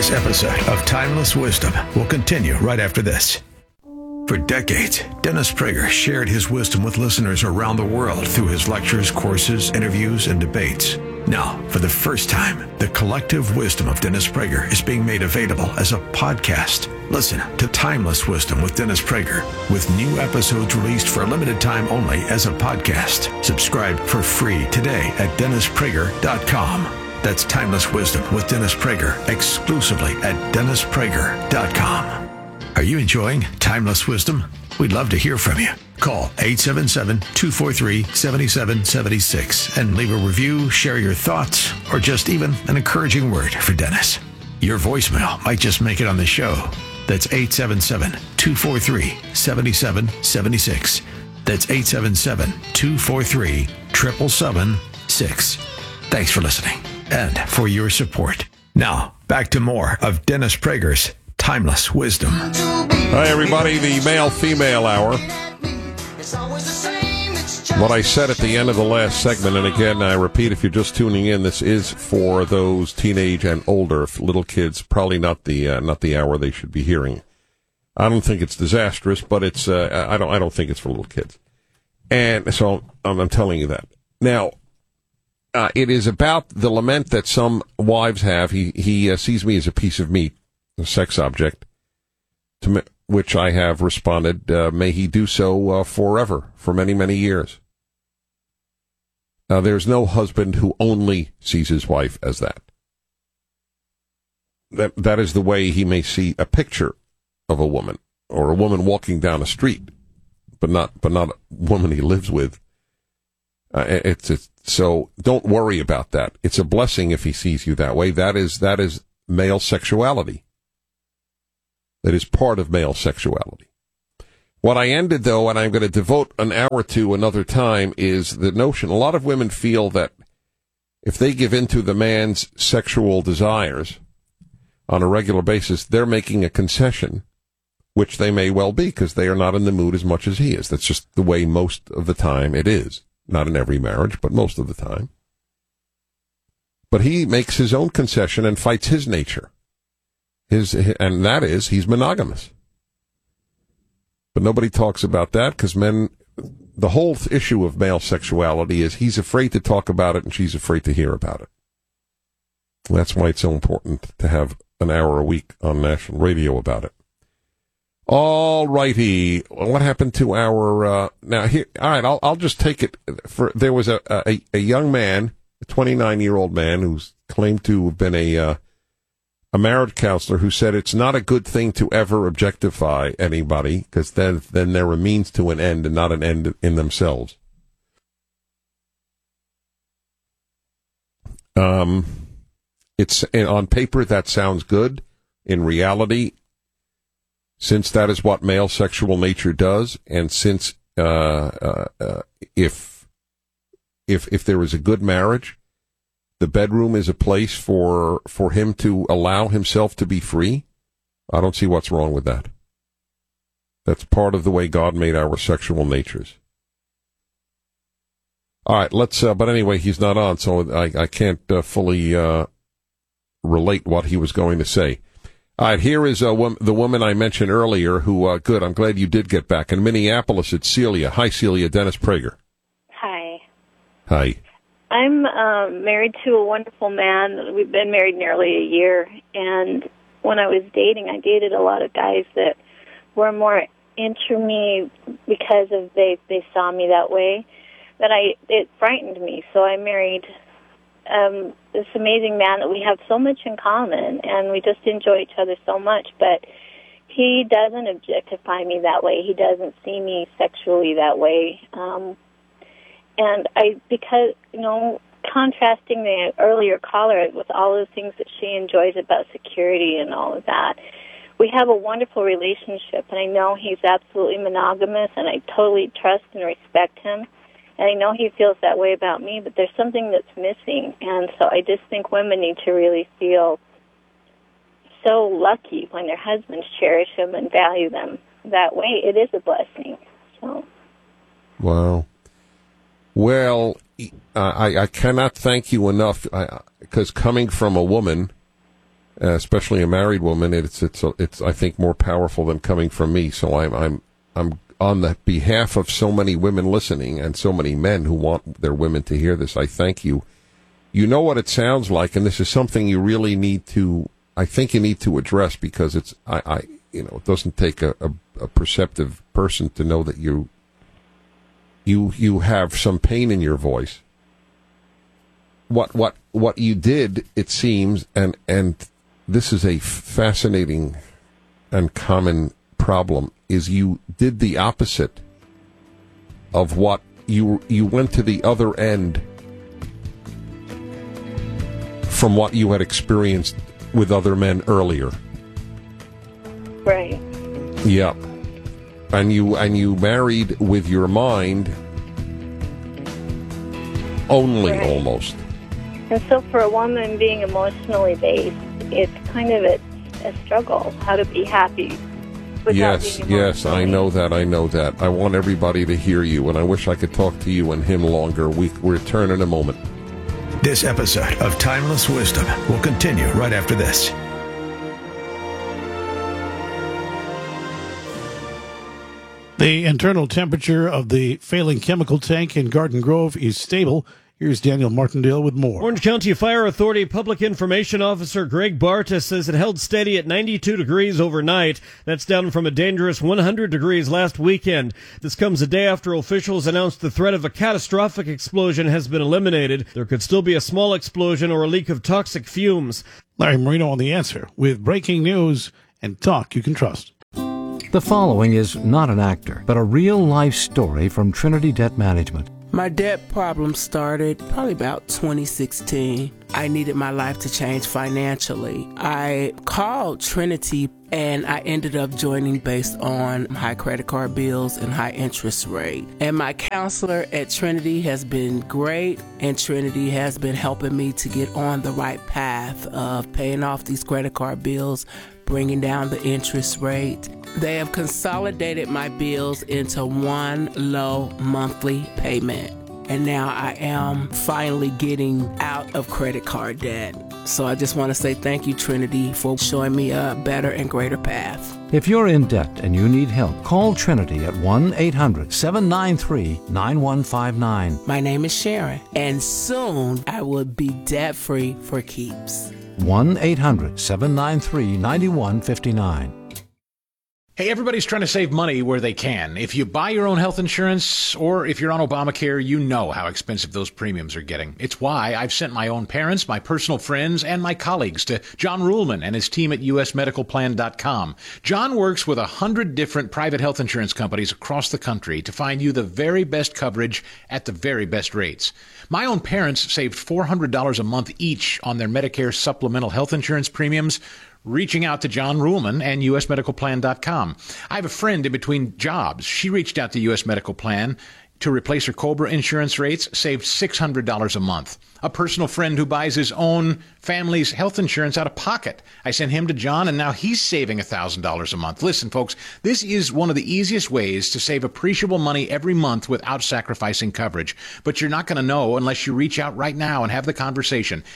This episode of Timeless Wisdom will continue right after this. For decades, Dennis Prager shared his wisdom with listeners around the world through his lectures, courses, interviews, and debates. Now, for the first time, the collective wisdom of Dennis Prager is being made available as a podcast. Listen to Timeless Wisdom with Dennis Prager, with new episodes released for a limited time only as a podcast. Subscribe for free today at DennisPrager.com. That's Timeless Wisdom with Dennis Prager, exclusively at DennisPrager.com. Are you enjoying Timeless Wisdom? We'd love to hear from you. Call 877-243-7776 and leave a review, share your thoughts, or just even an encouraging word for Dennis. Your voicemail might just make it on the show. That's 877-243-7776. That's 877-243-7776. Thanks for listening and for your support. Now, back to more of Dennis Prager's Timeless Wisdom. Hi, everybody. The male-female hour. What I said at the end of the last segment, and again, I repeat, if you're just tuning in, this is for those teenage and older little kids. Probably not the hour they should be hearing. I don't think it's disastrous, but it's I don't think it's for little kids. And so I'm telling you that now. It is about the lament that some wives have. He sees me as a piece of meat, a sex object, to which I have responded, may he do so forever, for many, many years. There's no husband who only sees his wife as that. That is the way he may see a picture of a woman, or a woman walking down a street, but not a woman he lives with. So don't worry about that. It's a blessing if he sees you that way. That is male sexuality. That is part of male sexuality. What I ended, though, and I'm going to devote an hour to another time, is the notion. A lot of women feel that if they give in to the man's sexual desires on a regular basis, they're making a concession, which they may well be, because they are not in the mood as much as he is. That's just the way most of the time it is. Not in every marriage, but most of the time. But he makes his own concession and fights his nature. And that is, he's monogamous. But nobody talks about that, because men, the whole issue of male sexuality is he's afraid to talk about it and she's afraid to hear about it. That's why it's so important to have an hour a week on national radio about it. All righty. What happened to our, now here, all right, I'll just take it there was a young man, a 29-year-old man who's claimed to have been a marriage counselor, who said it's not a good thing to ever objectify anybody, because then they're a means to an end and not an end in themselves. It's on paper that sounds good. In reality, since that is what male sexual nature does, and since if there is a good marriage, the bedroom is a place for him to allow himself to be free, I don't see what's wrong with that. That's part of the way God made our sexual natures. All right, let's. But anyway, he's not on, so I can't fully relate what he was going to say. All right, here is the woman I mentioned earlier who, good, I'm glad you did get back. In Minneapolis, it's Celia. Hi, Celia. Dennis Prager. Hi. Hi. I'm married to a wonderful man. We've been married nearly a year, and when I was dating, I dated a lot of guys that were more into me because of they saw me that way, that it frightened me. So I married this amazing man that we have so much in common, and we just enjoy each other so much, but he doesn't objectify me that way. He doesn't see me sexually that way. And because, contrasting the earlier caller with all the things that she enjoys about security and all of that, we have a wonderful relationship, and I know he's absolutely monogamous, and I totally trust and respect him. And I know he feels that way about me, but there's something that's missing. And so I just think women need to really feel so lucky when their husbands cherish them and value them that way. It is a blessing. So. Wow. Well, I cannot thank you enough, because coming from a woman especially a married woman, it's I think more powerful than coming from me. So I'm on the behalf of so many women listening and so many men who want their women to hear this. I thank you. You know what it sounds like, and this is something you really need to. I think you need to address, because it doesn't take a perceptive person to know that you have some pain in your voice. What you did, it seems, and this is a fascinating and common problem, is you did the opposite of what you went to the other end from what you had experienced with other men earlier. Right. Yeah. And you married with your mind only, right. Almost. And so for a woman being emotionally based, it's kind of a struggle how to be happy. Yes, I know that. I want everybody to hear you, and I wish I could talk to you and him longer. We'll return in a moment. This episode of Timeless Wisdom will continue right after this. The internal temperature of the failing chemical tank in Garden Grove is stable. Here's Daniel Martindale with more. Orange County Fire Authority Public Information Officer Greg Bartas says it held steady at 92 degrees overnight. That's down from a dangerous 100 degrees last weekend. This comes a day after officials announced the threat of a catastrophic explosion has been eliminated. There could still be a small explosion or a leak of toxic fumes. Larry Marino on The Answer with breaking news and talk you can trust. The following is not an actor, but a real-life story from Trinity Debt Management. My debt problem started probably about 2016. I needed my life to change financially. I called Trinity and I ended up joining based on high credit card bills and high interest rate. And my counselor at Trinity has been great, and Trinity has been helping me to get on the right path of paying off these credit card bills, bringing down the interest rate. They have consolidated my bills into one low monthly payment. And now I am finally getting out of credit card debt. So I just want to say thank you, Trinity, for showing me a better and greater path. If you're in debt and you need help, call Trinity at 1-800-793-9159. My name is Sharon, and soon I will be debt-free for keeps. 1-800-793-9159. Hey, everybody's trying to save money where they can. If you buy your own health insurance or if you're on Obamacare, you know how expensive those premiums are getting. It's why I've sent my own parents, my personal friends, and my colleagues to John Ruhlman and his team at usmedicalplan.com. John works with 100 different private health insurance companies across the country to find you the very best coverage at the very best rates. My own parents saved $400 a month each on their Medicare supplemental health insurance premiums, reaching out to John Ruhlman and usmedicalplan.com. I have a friend in between jobs. She reached out to US Medical Plan to replace her COBRA insurance rates, saved $600 a month. A personal friend who buys his own family's health insurance out of pocket. I sent him to John, and now he's saving $1,000 a month. Listen, folks, this is one of the easiest ways to save appreciable money every month without sacrificing coverage. But you're not going to know unless you reach out right now and have the conversation.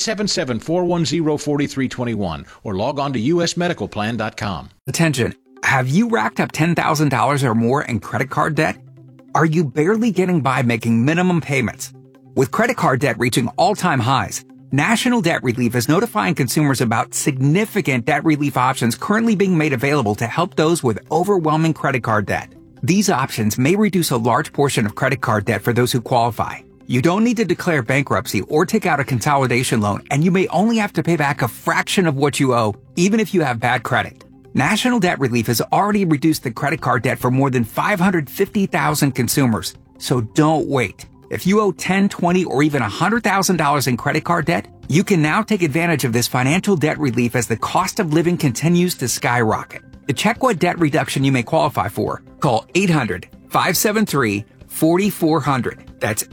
877-410-4321 or log on to usmedicalplan.com. Attention. Have you racked up $10,000 or more in credit card debt? Are you barely getting by making minimum payments? With credit card debt reaching all-time highs, National Debt Relief is notifying consumers about significant debt relief options currently being made available to help those with overwhelming credit card debt. These options may reduce a large portion of credit card debt for those who qualify. You don't need to declare bankruptcy or take out a consolidation loan, and you may only have to pay back a fraction of what you owe, even if you have bad credit. National Debt Relief has already reduced the credit card debt for more than 550,000 consumers. So don't wait. If you owe $10,000, $20,000, or even $100,000 in credit card debt, you can now take advantage of this financial debt relief as the cost of living continues to skyrocket. To check what debt reduction you may qualify for, call 800-573-4400. That's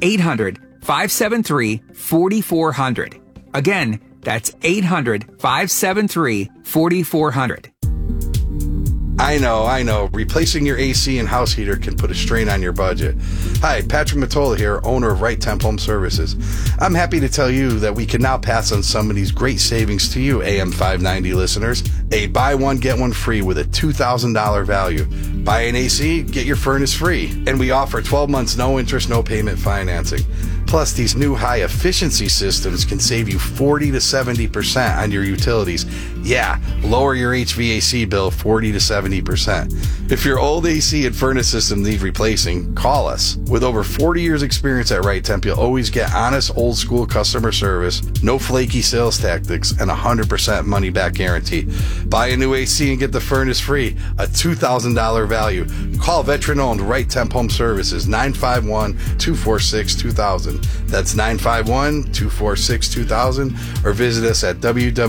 800-573-4400. Again, that's 800-573-4400. I know. Replacing your AC and house heater can put a strain on your budget. Hi, Patrick Matola here, owner of Right Temp Home Services. I'm happy to tell you that we can now pass on some of these great savings to you, AM 590 listeners. A buy one, get one free with a $2,000 value. Buy an AC, get your furnace free. And we offer 12 months no interest, no payment financing. Plus, these new high-efficiency systems can save you 40 to 70% on your utilities. Yeah, lower your HVAC bill 40 to 70%. If your old AC and furnace system needs replacing, call us. With over 40 years experience at Right Temp, you'll always get honest, old-school customer service, no flaky sales tactics, and 100% money-back guarantee. Buy a new AC and get the furnace free, a $2,000 value. Call veteran-owned Right Temp Home Services, 951-246-2000. That's 951-246-2000, or visit us at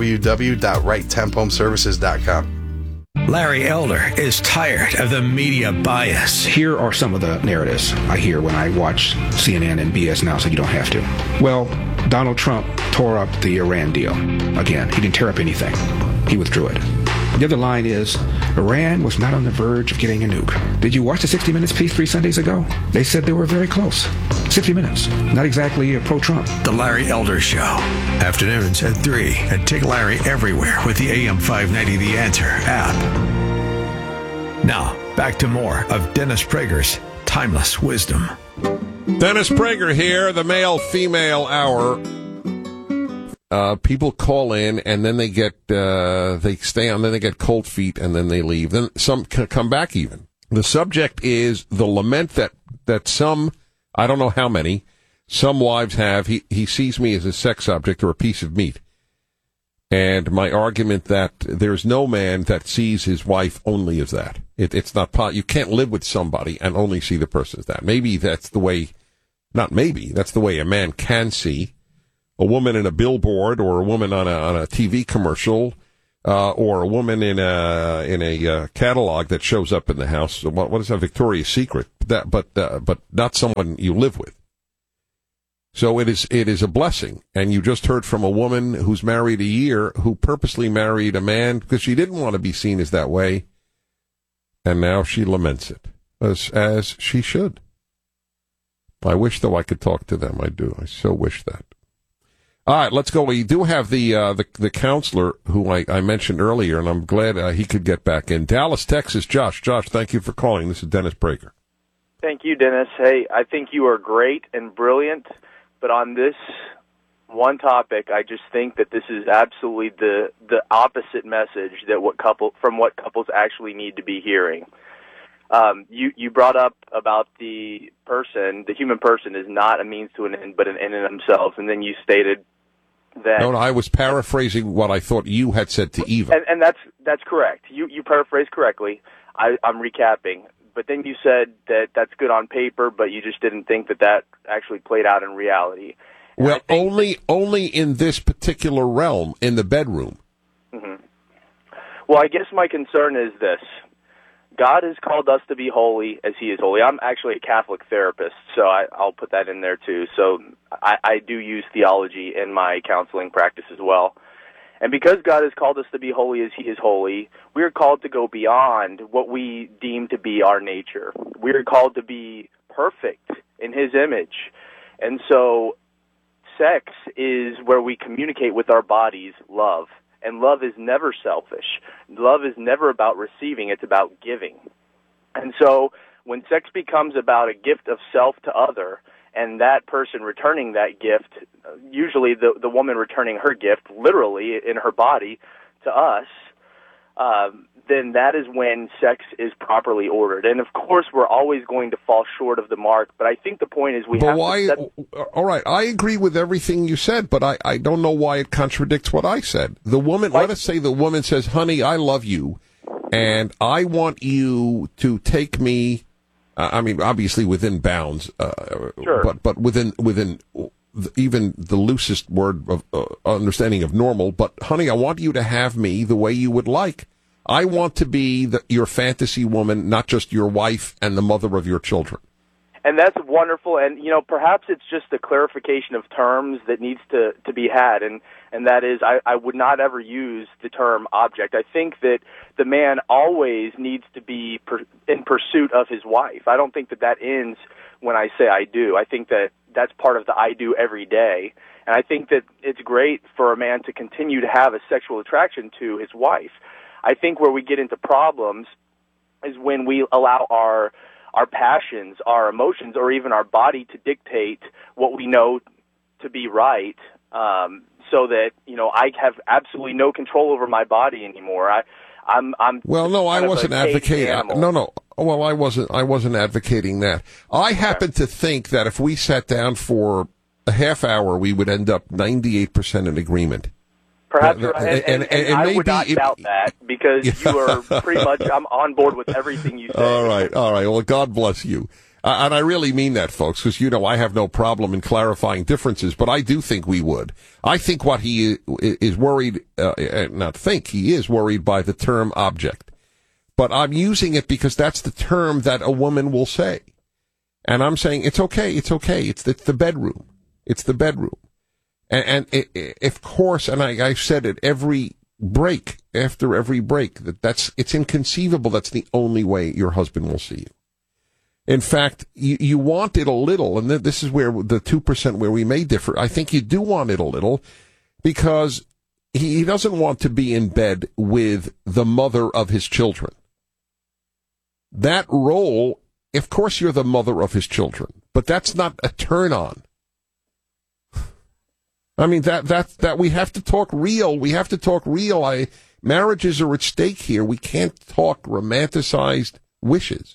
www.righttemphomeservices.com. Larry Elder is tired of the media bias. Here are some of the narratives I hear when I watch CNN and BS Now, so you don't have to. Well, Donald Trump tore up the Iran deal. Again, he didn't tear up anything. He withdrew it. The other line is, Iran was not on the verge of getting a nuke. Did you watch the 60 Minutes piece 3 Sundays ago? They said they were very close. 60 Minutes. Not exactly pro-Trump. The Larry Elder Show. Afternoons at 3. And take Larry everywhere with the AM 590 The Answer app. Now, back to more of Dennis Prager's Timeless Wisdom. Dennis Prager here, the male-female hour. People call in, and then they get, they stay on, then they get cold feet, and then they leave. Then some come back even. The subject is the lament that some, I don't know how many, some wives have. He sees me as a sex object or a piece of meat. And my argument that there's no man that sees his wife only as that. It's not you can't live with somebody and only see the person as that. Maybe that's the way, not maybe, that's the way a man can see a woman in a billboard, or a woman on a TV commercial, or a woman in a catalog that shows up in the house. What is that? Victoria's Secret. But not someone you live with. So it is a blessing. And you just heard from a woman who's married a year, who purposely married a man because she didn't want to be seen as that way, and now she laments it, as she should. I wish, though, I could talk to them. I do. I so wish that. All right, let's go. We do have the counselor who I mentioned earlier, and I'm glad he could get back in. Dallas, Texas, Josh. Josh, thank you for calling. This is Dennis Prager. Thank you, Dennis. Hey, I think you are great and brilliant, but on this one topic, I just think that this is absolutely the opposite message that what couples actually need to be hearing. You brought up about the human person is not a means to an end, but an end in themselves, and then you stated that. No, I was paraphrasing what I thought you had said to Eva. And that's correct. You paraphrased correctly. I'm recapping. But then you said that that's good on paper, but you just didn't think that actually played out in reality. And well, only in this particular realm, in the bedroom. Mm-hmm. Well, I guess my concern is this. God has called us to be holy as He is holy. I'm actually a Catholic therapist, so I'll put that in there too. So I do use theology in my counseling practice as well. And because God has called us to be holy as He is holy, we are called to go beyond what we deem to be our nature. We are called to be perfect in His image. And so sex is where we communicate with our bodies love. And love is never selfish. Love is never about receiving. It's about giving. And so when sex becomes about a gift of self to other, and that person returning that gift, usually the woman returning her gift literally in her body to us, then that is when sex is properly ordered. And, of course, we're always going to fall short of the mark, but I think the point is all right, I agree with everything you said, but I don't know why it contradicts what I said. The woman, let us say the woman says, honey, I love you, and I want you to take me, I mean, obviously within bounds, sure. but within even the loosest word of understanding of normal, but honey, I want you to have me the way you would like. I want to be your fantasy woman, not just your wife and the mother of your children. And that's wonderful, and perhaps it's just a clarification of terms that needs to be had, and that is I would not ever use the term object. I think that the man always needs to be in pursuit of his wife. I don't think that ends when I say I do. I think that that's part of the I do every day, and I think that it's great for a man to continue to have a sexual attraction to his wife. I think where we get into problems is when we allow our passions, our emotions, or even our body to dictate what we know to be right, so that I have absolutely no control over my body anymore. I'm well, no, I wasn't advocating. No. Well, I wasn't advocating that. I happen to think that if we sat down for a half hour, we would end up 98% in agreement. Perhaps, and I would not doubt that, because you are pretty much, I'm on board with everything you say. All right. Well, God bless you. And I really mean that, folks, because, I have no problem in clarifying differences, but I do think we would. I think what he is worried, he is worried by the term object. But I'm using it because that's the term that a woman will say. And I'm saying, it's okay. It's the bedroom. It's the bedroom. And of course, and I've said it after every break, it's inconceivable that's the only way your husband will see you. In fact, you want it a little, and this is where the 2% where we may differ. I think you do want it a little, because he doesn't want to be in bed with the mother of his children. That role, of course you're the mother of his children, but that's not a turn on. I mean, that we have to talk real. We have to talk real. Marriages are at stake here. We can't talk romanticized wishes.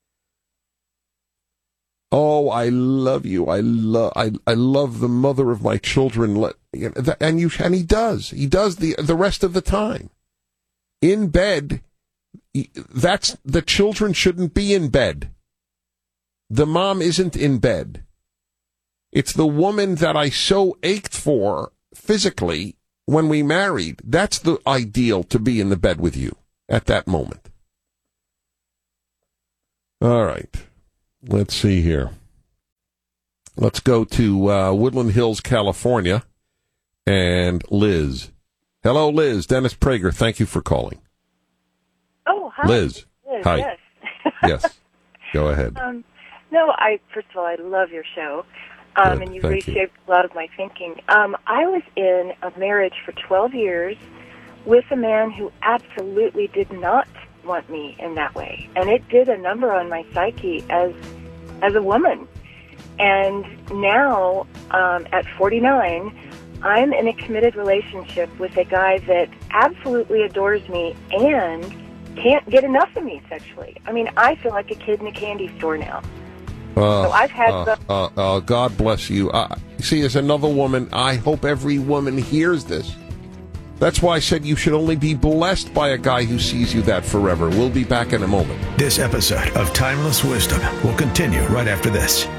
Oh, I love you. I love the mother of my children. And he does. He does the rest of the time. In bed, the children shouldn't be in bed. The mom isn't in bed. It's the woman that I so ached for physically when we married. That's the ideal, to be in the bed with you at that moment. All right. Let's see here. Let's go to Woodland Hills, California, and Liz. Hello, Liz. Dennis Prager, thank you for calling. Oh, hi. Liz. Hi. Yes. Yes. Go ahead. First of all, I love your show. And you've reshaped a lot of my thinking. I was in a marriage for 12 years with a man who absolutely did not want me in that way. And it did a number on my psyche as a woman. And now, at 49, I'm in a committed relationship with a guy that absolutely adores me and can't get enough of me sexually. I mean, I feel like a kid in a candy store now. So I've had God bless you. See, as another woman, I hope every woman hears this. That's why I said you should only be blessed by a guy who sees you that forever. We'll be back in a moment. This episode of Timeless Wisdom will continue right after this.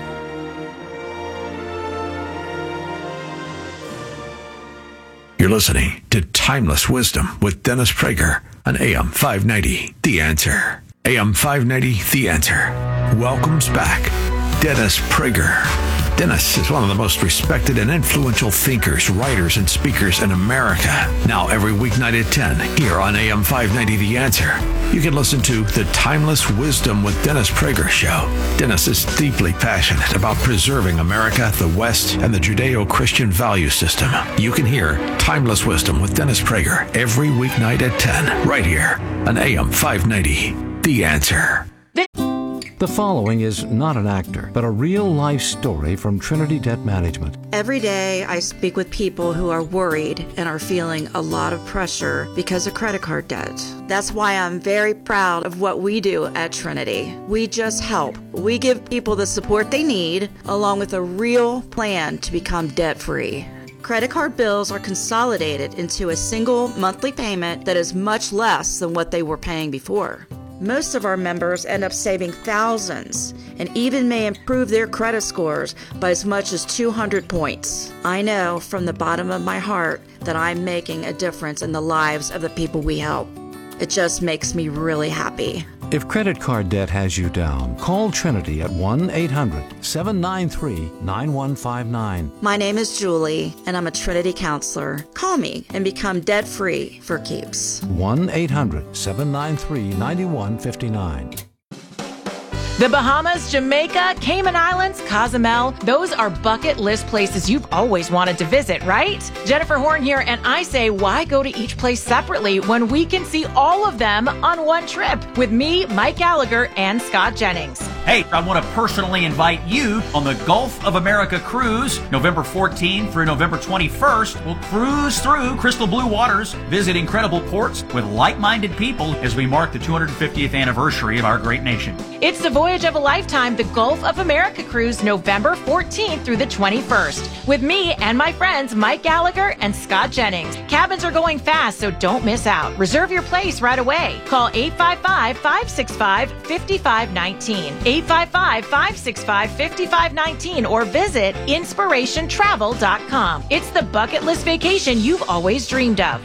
You're listening to Timeless Wisdom with Dennis Prager on AM 590, The Answer. AM 590, The Answer. Welcomes back Dennis Prager. Dennis is one of the most respected and influential thinkers, writers, and speakers in America. Now every weeknight at 10 here on AM 590 The Answer. You can listen to The Timeless Wisdom with Dennis Prager show. Dennis is deeply passionate about preserving America, the West, and the Judeo-Christian value system. You can hear Timeless Wisdom with Dennis Prager every weeknight at 10 right here on AM 590 The Answer. The following is not an actor, but a real-life story from Trinity Debt Management. Every day I speak with people who are worried and are feeling a lot of pressure because of credit card debt. That's why I'm very proud of what we do at Trinity. We just help. We give people the support they need, along with a real plan to become debt-free. Credit card bills are consolidated into a single monthly payment that is much less than what they were paying before. Most of our members end up saving thousands and even may improve their credit scores by as much as 200 points. I know from the bottom of my heart that I'm making a difference in the lives of the people we help. It just makes me really happy. If credit card debt has you down, call Trinity at 1-800-793-9159. My name is Julie, and I'm a Trinity counselor. Call me and become debt-free for keeps. 1-800-793-9159. The Bahamas, Jamaica, Cayman Islands, Cozumel, those are bucket list places you've always wanted to visit, right? Jennifer Horn here, and I say, why go to each place separately when we can see all of them on one trip with me, Mike Gallagher, and Scott Jennings? Hey, I want to personally invite you on the Gulf of America cruise, November 14th through November 21st. We'll cruise through crystal blue waters, visit incredible ports with like-minded people as we mark the 250th anniversary of our great nation. It's the voyage of a lifetime, the Gulf of America cruise, November 14th through the 21st, with me and my friends Mike Gallagher and Scott Jennings. Cabins are going fast, so don't miss out. Reserve your place right away. Call 855-565-5519, 855-565-5519, or visit inspirationtravel.com. It's the bucket list vacation you've always dreamed of.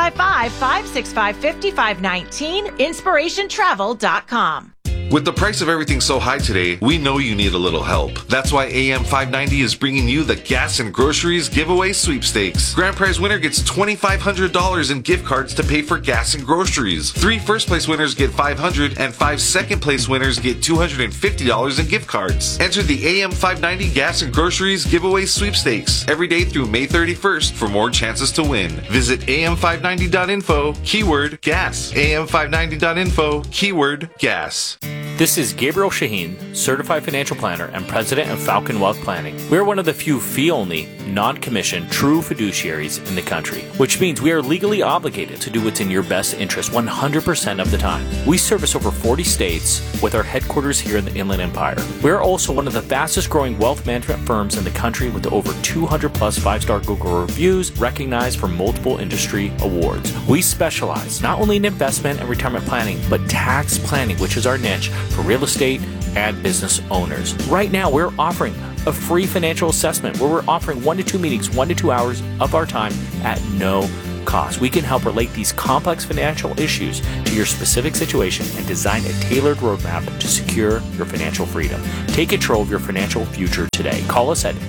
855-565-5519, inspirationtravel.com. With the price of everything so high today, we know you need a little help. That's why AM 590 is bringing you the Gas and Groceries Giveaway Sweepstakes. Grand prize winner gets $2,500 in gift cards to pay for gas and groceries. 3 first-place winners get $500, and 5 second-place winners get $250 in gift cards. Enter the AM 590 Gas and Groceries Giveaway Sweepstakes every day through May 31st for more chances to win. Visit am590.info, keyword gas. am590.info, keyword gas. This is Gabriel Shaheen, Certified Financial Planner and President of Falcon Wealth Planning. We are one of the few fee-only, non-commissioned, true fiduciaries in the country, which means we are legally obligated to do what's in your best interest 100% of the time. We service over 40 states with our headquarters here in the Inland Empire. We are also one of the fastest growing wealth management firms in the country with over 200 plus 5-star Google reviews recognized for multiple industry awards. We specialize not only in investment and retirement planning, but tax planning, which is our niche for real estate and business owners. Right now, we're offering a free financial assessment where we're offering 1 to 2 meetings, 1 to 2 hours of our time at no cost. We can help relate these complex financial issues to your specific situation and design a tailored roadmap to secure your financial freedom. Take control of your financial future today. Call us at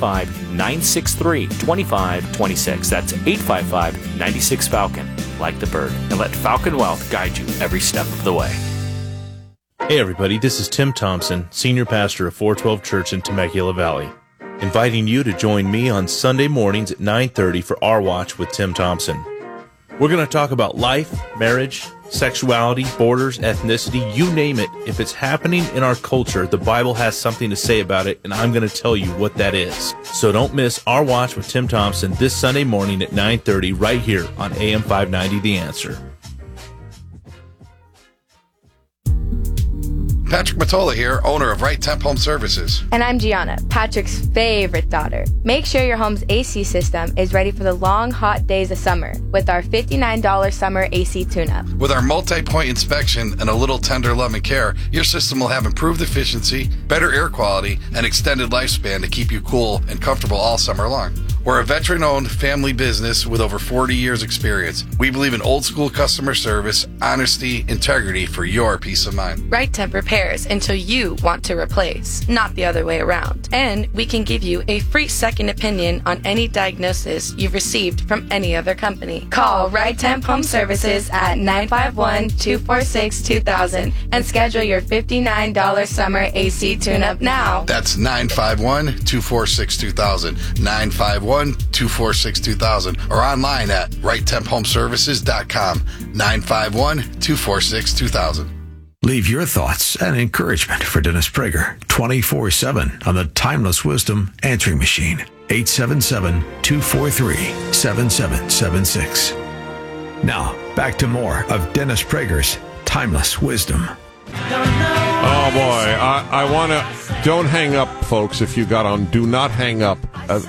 855-963-2526. That's 855-96-FALCON, like the bird, and let Falcon Wealth guide you every step of the way. Hey everybody, this is Tim Thompson, Senior Pastor of 412 Church in Temecula Valley, inviting you to join me on Sunday mornings at 9:30 for Our Watch with Tim Thompson. We're going to talk about life, marriage, sexuality, borders, ethnicity, you name it. If it's happening in our culture, the Bible has something to say about it, and I'm going to tell you what that is. So don't miss Our Watch with Tim Thompson this Sunday morning at 9:30 right here on AM 590 The Answer. Patrick Matola here, owner of Right Temp Home Services. And I'm Gianna, Patrick's favorite daughter. Make sure your home's AC system is ready for the long, hot days of summer with our $59 summer AC tune-up. With our multi-point inspection and a little tender love and care, your system will have improved efficiency, better air quality, and extended lifespan to keep you cool and comfortable all summer long. We're a veteran-owned family business with over 40 years experience. We believe in old-school customer service, honesty, integrity for your peace of mind. Right Temp repairs until you want to replace, not the other way around. And we can give you a free second opinion on any diagnosis you've received from any other company. Call Right Temp Home Services at 951-246-2000 and schedule your $59 summer AC tune-up now. That's 951-246-2000, 951-246-2000, or online at righttemphomeservices.com, 951-246-2000. Leave your thoughts and encouragement for Dennis Prager 24/7 on the Timeless Wisdom Answering Machine, 877-243-7776. Now, back to more of Dennis Prager's Timeless Wisdom. Oh boy, I want to, don't hang up, folks, if you got on, do not hang up.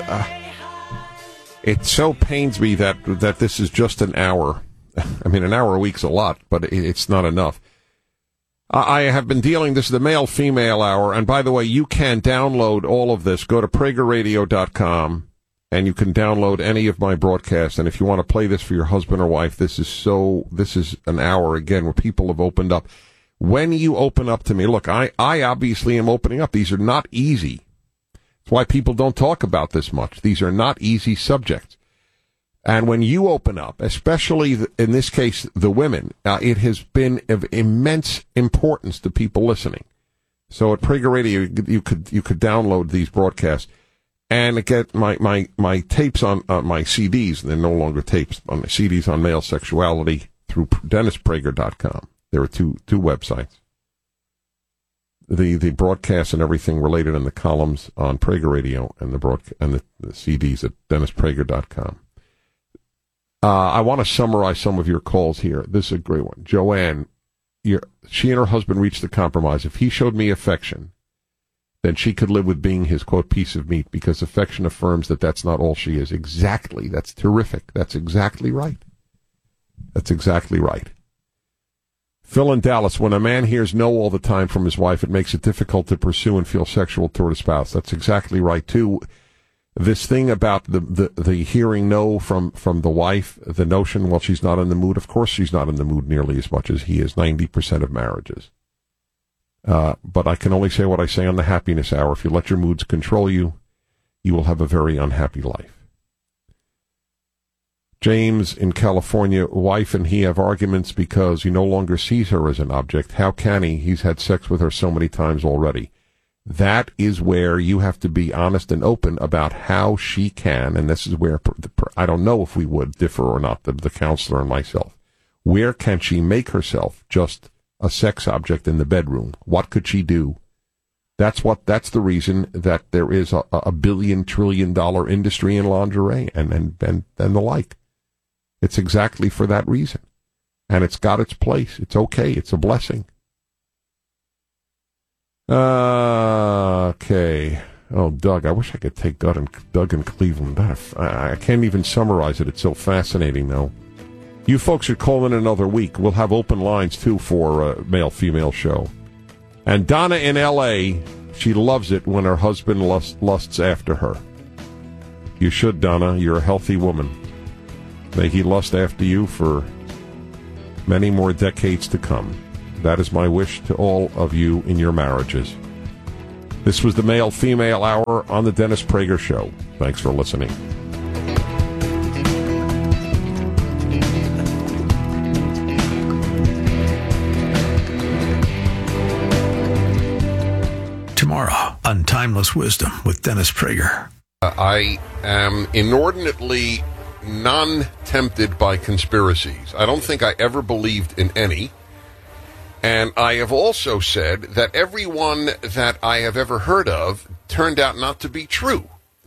It so pains me that this is just an hour. I mean, an hour a week's a lot, but it's not enough. I have been dealing, this is the male-female hour, and by the way, you can download all of this. Go to PragerRadio.com, and you can download any of my broadcasts, and if you want to play this for your husband or wife, this is an hour, again, where people have opened up. When you open up to me, look, I obviously am opening up. These are not easy. That's why people don't talk about this much. These are not easy subjects. And when you open up, especially in this case, the women, it has been of immense importance to people listening. So at Prager Radio, you could download these broadcasts and get my tapes on my CDs. They're no longer tapes, on my CDs on male sexuality through DennisPrager.com. There are two websites. The broadcasts and everything related in the columns on Prager Radio and the CDs at DennisPrager.com. I want to summarize some of your calls here. This is a great one. Joanne, she and her husband reached the compromise. If he showed me affection, then she could live with being his, quote, piece of meat, because affection affirms that that's not all she is. Exactly. That's terrific. That's exactly right. That's exactly right. Phil in Dallas, when a man hears no all the time from his wife, it makes it difficult to pursue and feel sexual toward a spouse. That's exactly right, too. This thing about the hearing no from the wife, the notion, well, she's not in the mood. Of course she's not in the mood nearly as much as he is, 90% of marriages. But I can only say what I say on the Happiness Hour. If you let your moods control you, you will have a very unhappy life. James in California, wife and he have arguments because he no longer sees her as an object. How can he? He's had sex with her so many times already. That is where you have to be honest and open about how she can, and this is where I don't know if we would differ or not, the counselor and myself. Where can she make herself just a sex object in the bedroom? What could she do? That's the reason that there is a $1 billion, $1 trillion industry in lingerie and the like. It's exactly for that reason. And it's got its place. It's okay. It's a blessing. Okay. Oh, Doug, I wish I could take Doug in Cleveland. I can't even summarize it. It's so fascinating, though. You folks should call in another week. We'll have open lines, too, for a male-female show. And Donna in L.A., she loves it when her husband lusts after her. You should, Donna. You're a healthy woman. May he lust after you for many more decades to come. That is my wish to all of you in your marriages. This was the Male-Female Hour on the Dennis Prager Show. Thanks for listening. Tomorrow on Timeless Wisdom with Dennis Prager. I am inordinately non-tempted by conspiracies. I don't think I ever believed in any. And I have also said that everyone that I have ever heard of turned out not to be true.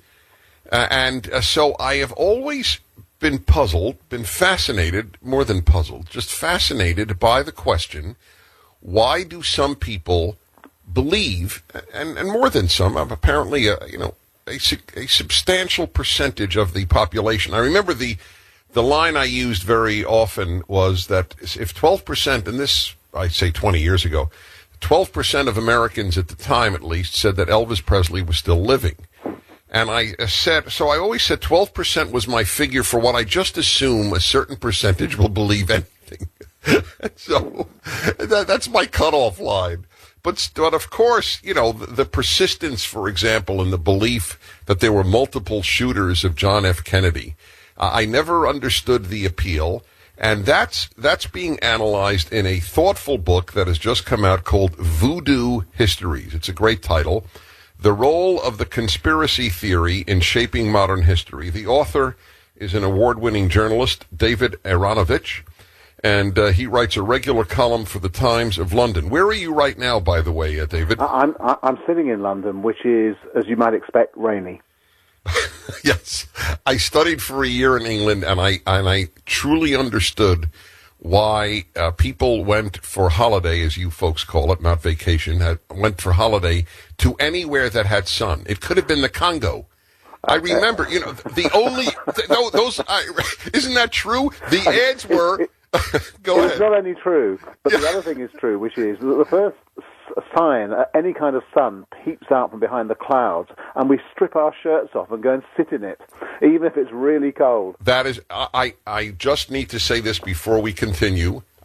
So I have always been puzzled, been fascinated, more than puzzled, just fascinated by the question, why do some people believe, and more than some, apparently, a substantial percentage of the population. I remember the line I used very often was that if 12%, and this I say 20 years ago, 12% of Americans at the time at least said that Elvis Presley was still living. And I always said 12% was my figure for what I just assume a certain percentage will believe anything. So that's my cutoff line. But of course, the persistence, for example, in the belief that there were multiple shooters of John F. Kennedy, I never understood the appeal. And that's being analyzed in a thoughtful book that has just come out called Voodoo Histories. It's a great title. The Role of the Conspiracy Theory in Shaping Modern History. The author is an award-winning journalist, David Aaronovitch, and he writes a regular column for the Times of London. Where are you right now, by the way, David? I'm sitting in London, which is, as you might expect, rainy. Yes, I studied for a year in England, and I truly understood why people went for holiday, as you folks call it, not vacation, went for holiday to anywhere that had sun. It could have been the Congo. I remember, the only isn't that true? The ads were. Go ahead. It's not only true, but the other thing is true, which is that the first sign any kind of sun peeps out from behind the clouds, and we strip our shirts off and go and sit in it, even if it's really cold. That is, I just need to say this before we continue.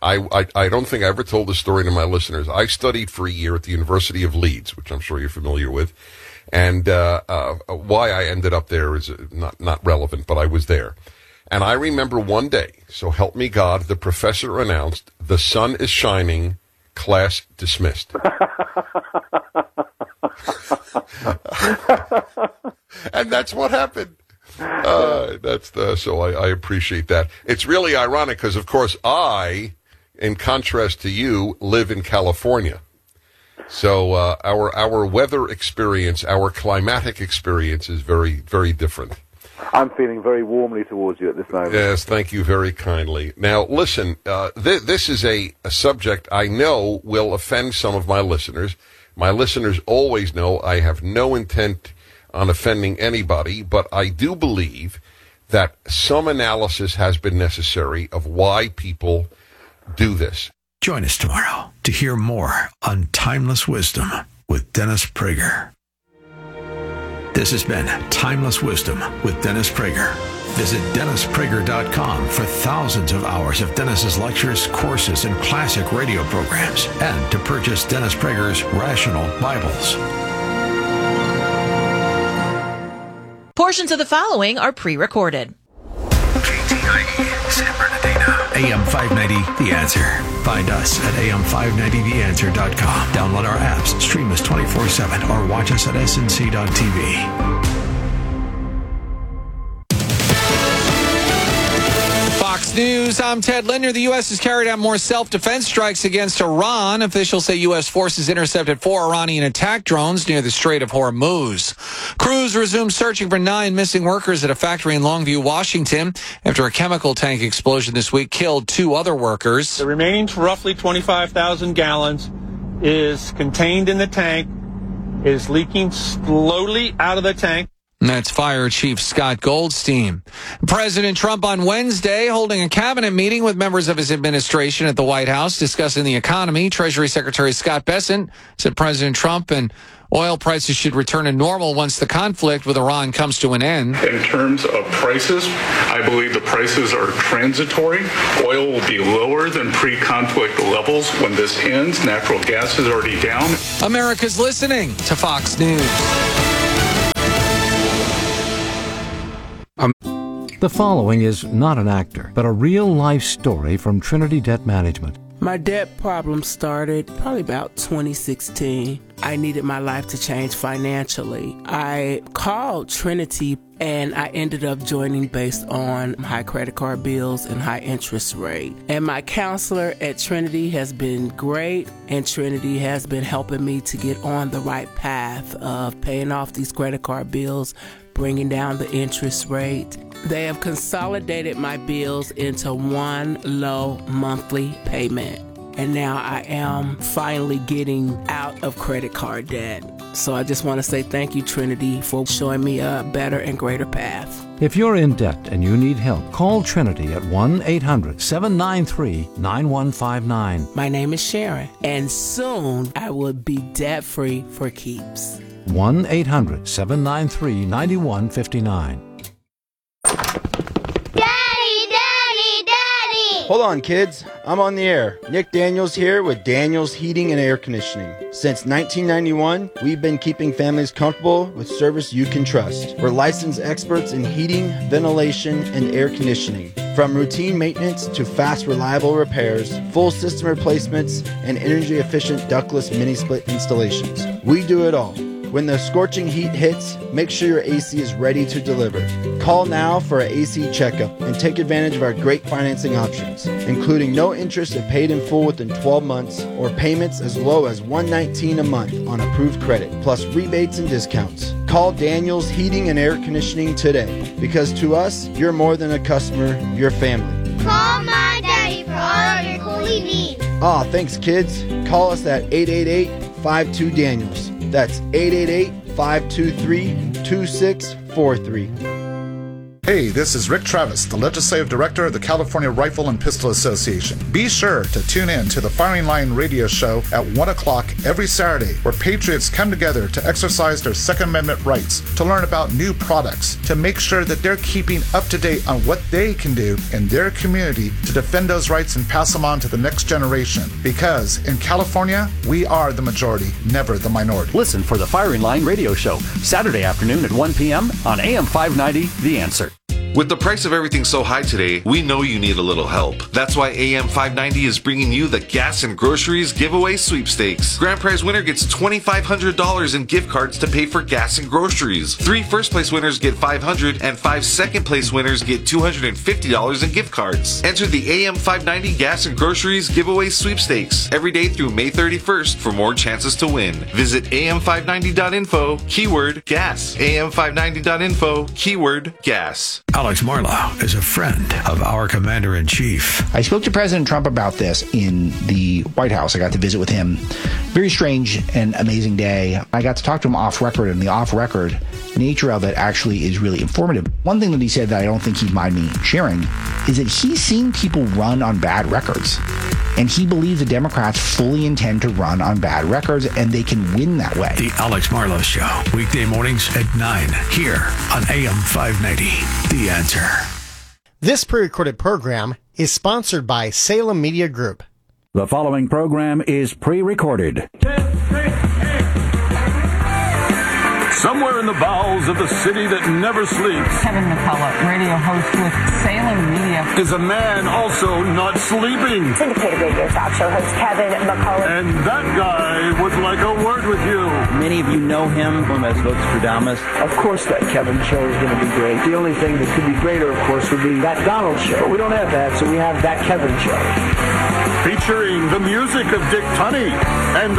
I don't think I ever told this story to my listeners. I studied for a year at the University of Leeds, which I'm sure you're familiar with. And why I ended up there is not relevant, but I was there. And I remember one day, so help me God, the professor announced, "The sun is shining, class dismissed." And that's what happened. So I appreciate that. It's really ironic because, of course, I, in contrast to you, live in California. So our weather experience, our climatic experience is very, very different. I'm feeling very warmly towards you at this moment. Yes, thank you very kindly. Now, listen, this is a subject I know will offend some of my listeners. My listeners always know I have no intent on offending anybody, but I do believe that some analysis has been necessary of why people do this. Join us tomorrow to hear more on Timeless Wisdom with Dennis Prager. This has been Timeless Wisdom with Dennis Prager. Visit DennisPrager.com for thousands of hours of Dennis's lectures, courses, and classic radio programs, and to purchase Dennis Prager's Rational Bibles. Portions of the following are pre-recorded. KTIE, San Bernardino. AM 590, The Answer. Find us at am590theanswer.com. Download our apps, stream us 24/7, or watch us at snc.tv. Fox News, I'm Ted Linder. The U.S. has carried out more self-defense strikes against Iran. Officials say U.S. forces intercepted 4 Iranian attack drones near the Strait of Hormuz. Crews resumed searching for 9 missing workers at a factory in Longview, Washington, after a chemical tank explosion this week killed 2 other workers. The remaining roughly 25,000 gallons is contained in the tank, is leaking slowly out of the tank. That's Fire Chief Scott Goldstein. President Trump on Wednesday holding a cabinet meeting with members of his administration at the White House discussing the economy. Treasury Secretary Scott Bessent said President Trump and oil prices should return to normal once the conflict with Iran comes to an end. In terms of prices, I believe the prices are transitory. Oil will be lower than pre-conflict levels when this ends. Natural gas is already down. America's listening to Fox News. The following is not an actor, but a real-life story from Trinity Debt Management. My debt problem started probably about 2016. I needed my life to change financially. I called Trinity and I ended up joining based on high credit card bills and high interest rate. And my counselor at Trinity has been great, and Trinity has been helping me to get on the right path of paying off these credit card bills, bringing down the interest rate. They have consolidated my bills into one low monthly payment. And now I am finally getting out of credit card debt. So I just want to say thank you, Trinity, for showing me a better and greater path. If you're in debt and you need help, call Trinity at 1-800-793-9159. My name is Sharon, and soon I will be debt-free for keeps. 1-800-793-9159. Hold on, kids. I'm on the air. Nick Daniels here with Daniels Heating and Air Conditioning. Since 1991, we've been keeping families comfortable with service you can trust. We're licensed experts in heating, ventilation, and air conditioning. From routine maintenance to fast, reliable repairs, full system replacements, and energy-efficient ductless mini-split installations. We do it all. When the scorching heat hits, make sure your AC is ready to deliver. Call now for an AC checkup and take advantage of our great financing options, including no interest if paid in full within 12 months or payments as low as $119 a month on approved credit, plus rebates and discounts. Call Daniels Heating and Air Conditioning today, because to us, you're more than a customer, you're family. Call my daddy for all of your cooling needs. Aw, thanks, kids. Call us at 888-52-DANIELS. That's 888-523-2643. Hey, this is Rick Travis, the Legislative Director of the California Rifle and Pistol Association. Be sure to tune in to the Firing Line radio show at 1 o'clock every Saturday, where patriots come together to exercise their Second Amendment rights, to learn about new products, to make sure that they're keeping up to date on what they can do in their community to defend those rights and pass them on to the next generation. Because in California, we are the majority, never the minority. Listen for the Firing Line radio show, Saturday afternoon at 1 p.m. on AM 590, The Answer. With the price of everything so high today, we know you need a little help. That's why AM 590 is bringing you the Gas and Groceries Giveaway Sweepstakes. Grand prize winner gets $2,500 in gift cards to pay for gas and groceries. 3 first-place winners get $500, and 5 second-place winners get $250 in gift cards. Enter the AM 590 Gas and Groceries Giveaway Sweepstakes every day through May 31st for more chances to win. Visit am590.info, keyword gas. am590.info, keyword gas. Alex Marlow is a friend of our Commander-in-Chief. I spoke to President Trump about this in the White House. I got to visit with him. Very strange and amazing day. I got to talk to him off record, and the off record nature of it actually is really informative. One thing that he said that I don't think he'd mind me sharing is that he's seen people run on bad records. And he believes the Democrats fully intend to run on bad records, and they can win that way. The Alex Marlow Show, weekday mornings at 9, here on AM 590, The Answer. This pre-recorded program is sponsored by Salem Media Group. The following program is pre-recorded. Somewhere in the bowels of the city that never sleeps, Kevin McCullough, radio host with Salem Media, is a man also not sleeping. Syndicated radio talk show host Kevin McCullough. And that guy would like a word with you. Many of you know him from as Vostradamus. Of course that Kevin show is going to be great. The only thing that could be greater, of course, would be that Donald show. But we don't have that, so we have that Kevin show. Featuring the music of Dick Tunney and